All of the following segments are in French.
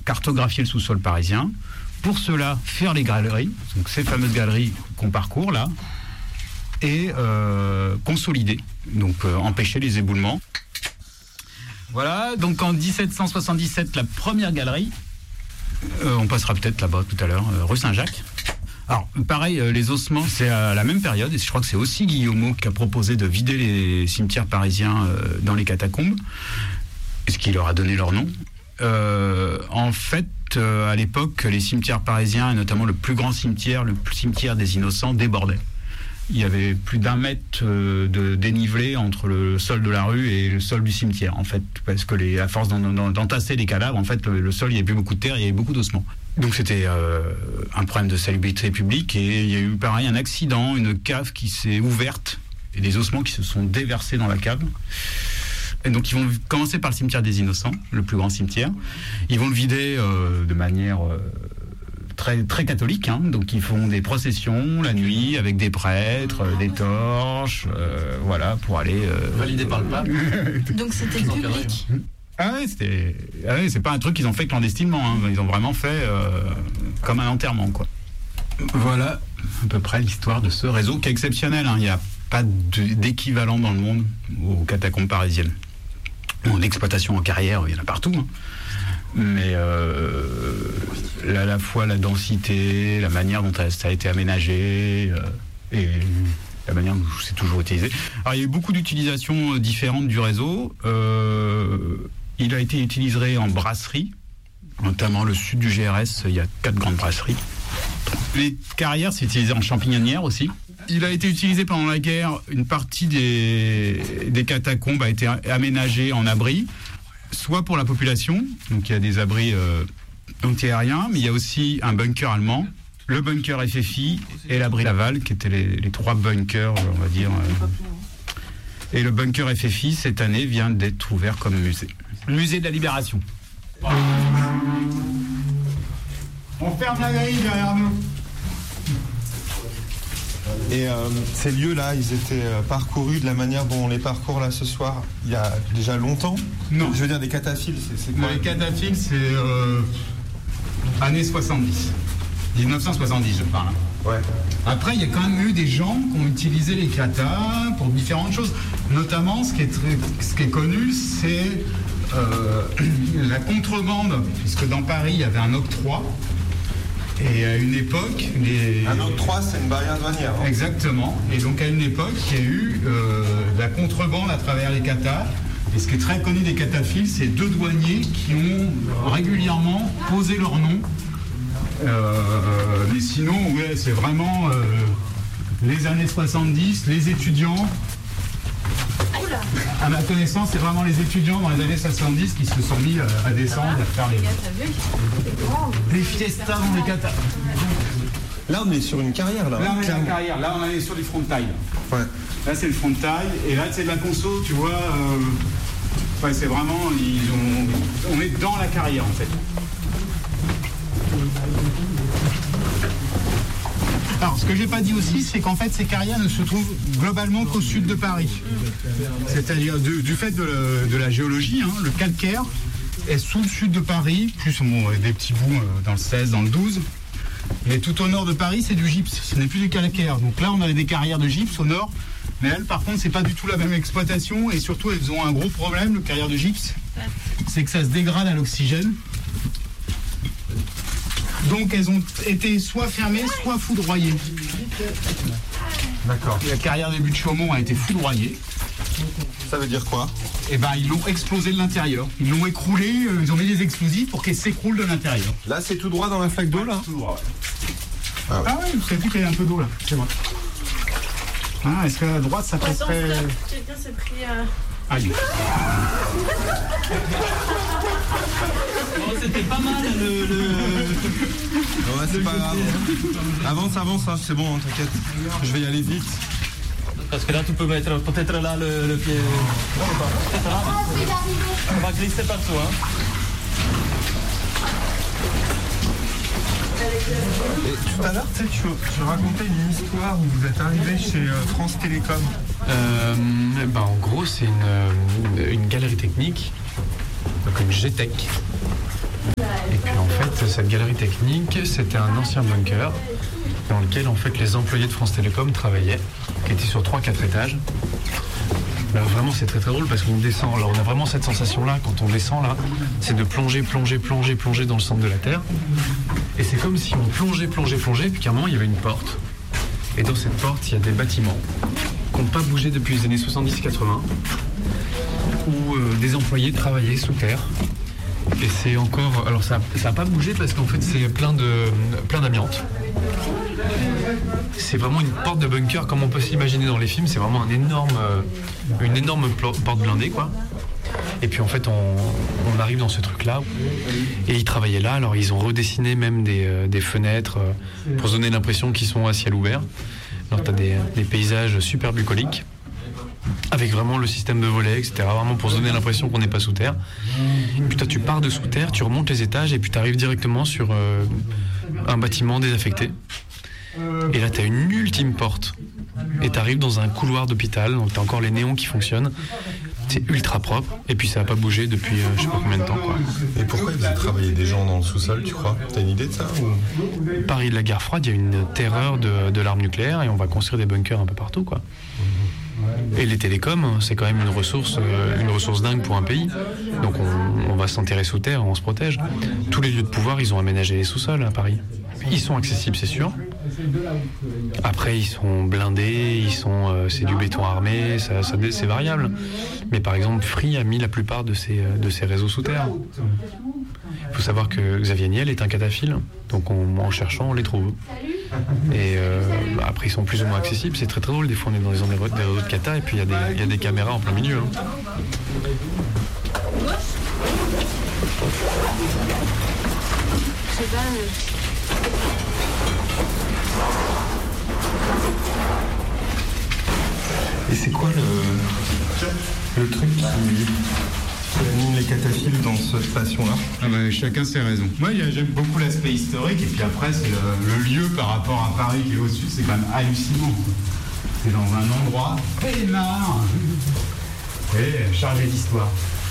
cartographier le sous-sol parisien. Pour cela, faire les galeries, donc ces fameuses galeries qu'on parcourt là, et consolider, donc empêcher les éboulements. Voilà, donc en 1777, la première galerie, on passera peut-être là-bas tout à l'heure, rue Saint-Jacques. Alors, pareil, les ossements, c'est à la même période, et je crois que c'est aussi Guillaumeau qui a proposé de vider les cimetières parisiens dans les catacombes, ce qui leur a donné leur nom. En fait, à l'époque, les cimetières parisiens, et notamment le plus grand cimetière, le cimetière des Innocents, débordaient. Il y avait plus d'1 mètre de dénivelé entre le sol de la rue et le sol du cimetière, en fait, parce que à force d'entasser les cadavres, en fait, le sol, il n'y avait plus beaucoup de terre, il y avait beaucoup d'ossements. Donc c'était un problème de salubrité publique, et il y a eu pareil un accident, une cave qui s'est ouverte, et des ossements qui se sont déversés dans la cave. Et donc ils vont commencer par le cimetière des Innocents, le plus grand cimetière. Ils vont le vider de manière très, très catholique, hein. Donc ils font des processions la nuit avec des prêtres, des torches, voilà, pour aller... validé par le pape. Donc c'était public. Ah ouais, c'est pas un truc qu'ils ont fait clandestinement, hein. Ils ont vraiment fait comme un enterrement, quoi. Voilà à peu près l'histoire de ce réseau qui est exceptionnel, hein. Il n'y a pas d'équivalent dans le monde aux catacombes parisiennes. Bon, l'exploitation en carrière, il y en a partout, hein. Mais à la fois la densité, la manière dont ça a été aménagé et la manière dont c'est toujours utilisé. Alors il y a eu beaucoup d'utilisations différentes du réseau. Il a été utilisé en brasserie, notamment le sud du GRS, il y a 4 grandes brasseries. Les carrières, c'est utilisé en champignonnière aussi. Il a été utilisé pendant la guerre, une partie des catacombes a été aménagée en abri, soit pour la population, donc il y a des abris antiaériens, mais il y a aussi un bunker allemand, le bunker FFI et l'abri Laval, qui étaient les 3 bunkers, on va dire. Et le bunker FFI, cette année, vient d'être ouvert comme musée. Musée de la Libération. On ferme la grille derrière nous. Et ces lieux-là, ils étaient parcourus de la manière dont on les parcourt là ce soir, il y a déjà longtemps? Non. Je veux dire, des cataphiles, c'est quoi? Les cataphiles, c'est années 70. 1970, je parle. Ouais. Après, il y a quand même eu des gens qui ont utilisé les katas pour différentes choses. Notamment, ce qui est connu, c'est la contrebande, puisque dans Paris, il y avait un octroi. Et à une époque... Un octroi, c'est une barrière douanière. Hein. Exactement. Et donc, à une époque, il y a eu de la contrebande à travers les katas. Et ce qui est très connu des cataphiles, c'est 2 douaniers qui ont régulièrement posé leur nom. Mais sinon, ouais, c'est vraiment les années 70, les étudiants. À ma connaissance, c'est vraiment les étudiants dans les années 70 qui se sont mis à descendre, à faire les fiestas dans les katas. Là, on est sur une carrière, là. Là, on est sur une carrière. Là, on est sur du frontail. Ouais. Là, c'est le frontail. Et là, c'est de la conso, tu vois. Ouais, c'est vraiment... On est dans la carrière, en fait. Alors, ce que j'ai pas dit aussi, c'est qu'en fait, ces carrières ne se trouvent globalement qu'au sud de Paris. C'est-à-dire du fait de la géologie, hein, le calcaire est sous le sud de Paris, plus des petits bouts dans le 16, dans le 12. Et tout au nord de Paris, c'est du gypse, ce n'est plus du calcaire. Donc là, on avait des carrières de gypse au nord, mais elles, par contre, c'est pas du tout la même exploitation. Et surtout, elles ont un gros problème, le carrière de gypse, c'est que ça se dégrade à l'oxygène. Donc elles ont été soit fermées, soit foudroyées. D'accord. La carrière des buts de Chaumont a été foudroyée. Ça veut dire quoi? Eh ben, ils l'ont explosé de l'intérieur. Ils l'ont écroulé, ils ont mis des explosifs pour qu'elle s'écroule de l'intérieur. Là, c'est tout droit dans la flaque d'eau, là? Tout droit, ouais. Ah ouais. Ah oui, vous savez plus qu'il y a un peu d'eau, là. C'est vrai. Ah, est-ce qu'à droite, ça passerait... Quelqu'un s'est pris... Aïe. Oh, c'était pas mal Ouais, c'est pas grave. Avance, hein, c'est bon, hein, t'inquiète. Je vais y aller vite. Parce que là, tu peux mettre peut-être là le pied. Peut-être là. On va glisser partout, hein. Et tout à l'heure, tu sais, tu racontais une histoire où vous êtes arrivé chez France Télécom. En gros, c'est une galerie technique, donc une GTEC. Et puis cette galerie technique, c'était un ancien bunker dans lequel en fait les employés de France Télécom travaillaient, qui était sur 3-4 étages. Là, vraiment c'est très très drôle parce qu'on descend, là on a vraiment cette sensation là quand on descend là, c'est de plonger dans le centre de la Terre. Et c'est comme si on plongeait, puis qu'à un moment il y avait une porte. Et dans cette porte il y a des bâtiments qui n'ont pas bougé depuis les années 70-80, où des employés travaillaient sous terre. Et c'est encore, alors ça n'a pas bougé parce qu'en fait c'est plein d'amiante. C'est vraiment une porte de bunker comme on peut s'imaginer dans les films. C'est vraiment une énorme porte blindée quoi. Et puis en fait on arrive dans ce truc là et ils travaillaient là. Alors ils ont redessiné même des fenêtres pour se donner l'impression qu'ils sont à ciel ouvert. Alors t'as des paysages super bucoliques avec vraiment le système de volets, etc. Vraiment pour se donner l'impression qu'on n'est pas sous terre. Et puis toi tu pars de sous terre, tu remontes les étages et puis tu arrives directement sur un bâtiment désaffecté. Et là, tu as une ultime porte. Et tu arrives dans un couloir d'hôpital. Donc, tu as encore les néons qui fonctionnent. C'est ultra propre. Et puis, ça n'a pas bougé depuis je sais pas combien de temps. Quoi. Et pourquoi ils faisaient travailler des gens dans le sous-sol, tu crois? T'as une idée de ça ou... Paris de la guerre froide, il y a une terreur de l'arme nucléaire. Et on va construire des bunkers un peu partout. Quoi. Et les télécoms, c'est quand même une ressource dingue pour un pays. Donc, on va s'enterrer sous terre, on se protège. Tous les lieux de pouvoir, ils ont aménagé les sous-sols à Paris. Ils sont accessibles, c'est sûr. Après, ils sont blindés, c'est du béton armé, c'est variable. Mais par exemple, Free a mis la plupart de ses réseaux sous terre. Il faut savoir que Xavier Niel est un cataphile, donc en cherchant, on les trouve. Et après, ils sont plus ou moins accessibles. C'est très très drôle. Des fois, on est dans des réseaux de cata et puis il y a des caméras en plein milieu. Hein. Je sais pas. Et c'est quoi le truc qui anime les cataphiles dans cette passion-là? Chacun ses raisons. Moi, j'aime beaucoup l'aspect historique, et puis après, c'est le lieu par rapport à Paris qui est au-dessus, c'est quand même hallucinant. C'est dans un endroit peinard et chargé d'histoire.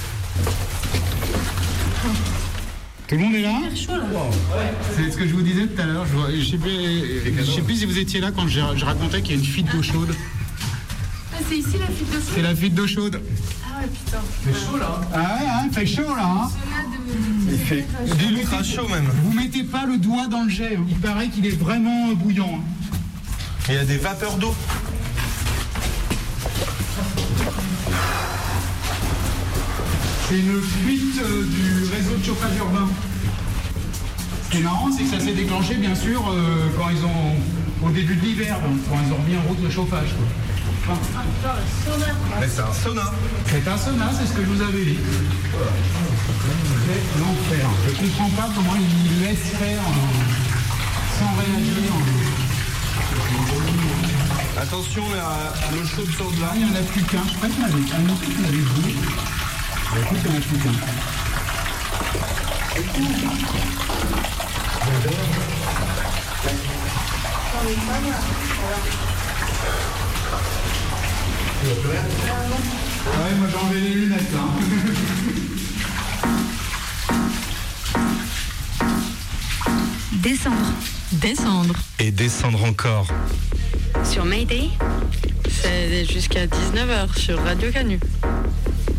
Tout le monde est là? C'est ce que je vous disais tout à l'heure. Je sais plus si vous étiez là quand je racontais qu'il y a une fuite d'eau chaude. Ah, c'est ici la fuite d'eau chaude? C'est la fuite d'eau chaude. Ah ouais, putain. Il fait chaud là. Ah ouais, hein, il fait chaud là. Hein. Il fait ultra chaud même. Vous mettez pas le doigt dans le jet. Il paraît qu'il est vraiment bouillant. Il y a des vapeurs d'eau. C'est une fuite du réseau de chauffage urbain. Ce qui est marrant, c'est que ça s'est déclenché, bien sûr, quand ils ont, au début de l'hiver, quand ils ont remis en route le chauffage. Quoi. Enfin, Mais c'est un sauna. c'est un sauna, c'est ce que je vous avais dit. C'est l'enfer. Je ne comprends pas comment ils laissent faire sans réagir. Attention, l'eau chaude sort de là. Il n'y en a plus qu'un. Je crois qu'il y en avait un autre qui l'avait vu. Écoute, il n'y en a plus qu'un. Ouais, moi j'ai enlevé les lunettes Descendre. Et descendre encore. Sur Mayday. C'est jusqu'à 19h sur Radio Canu.